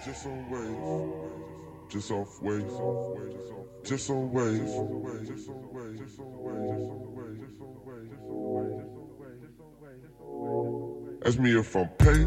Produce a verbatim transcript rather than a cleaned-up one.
just on waves, just off waves, just on waves, just on waves, just on waves, just on waves, just on waves. Ask me if I'm paid.